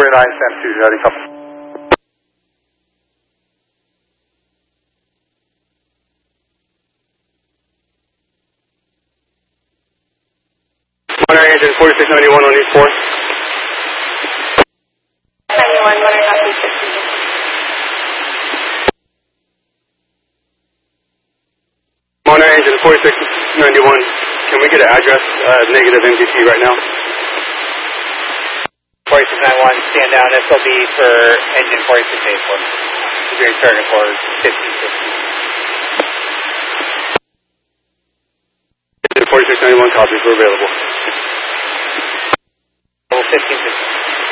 stand 2, ready, copy. Monterey engine 4691 on East 4. 91, Monterey copy 60. Monterey engine 4691, can we get an address, negative MGT right now? 4691, stand down, SLB for engine 4684. We're returning for 1550. Engine 4691 copies, we're available. Level 1550.